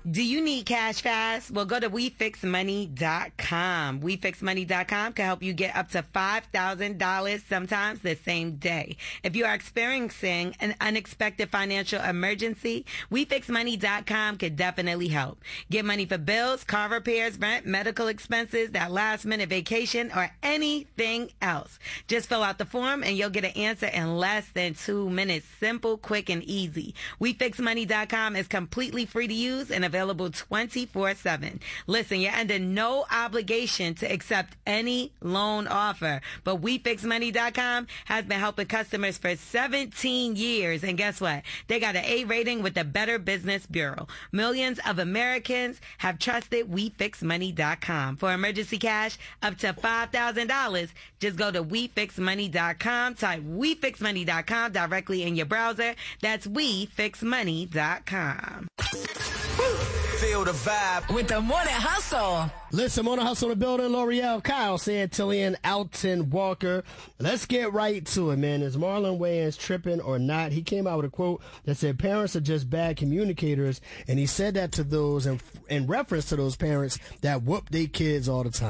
Do you need cash fast? Well, go to WeFixMoney.com. WeFixMoney.com can help you get up to $5,000 sometimes the same day. If you are experiencing an unexpected financial emergency, WeFixMoney.com could definitely help. Get money for bills, car repairs, rent, medical expenses, that last minute vacation, or anything else. Just fill out the form and you'll get an answer in less than 2 minutes. Simple, quick, and easy. WeFixMoney.com is completely free to use and available 24/7. Listen, you're under no obligation to accept any loan offer, but WeFixMoney.com has been helping customers for 17 years, and guess what? They got an A rating with the Better Business Bureau. Millions of Americans have trusted WeFixMoney.com. For emergency cash up to $5,000, just go to WeFixMoney.com, type WeFixMoney.com directly in your browser. That's WeFixMoney.com. Feel the vibe with the Morning Hustle. Listen, Morning Hustle in the building. L'Oreal, Kyle, Santillian, Alton Walker. Let's get right to it, man. Is Marlon Wayans tripping or not? He came out with a quote that said parents are just bad communicators, and he said that to those in reference to those parents that whoop their kids all the time.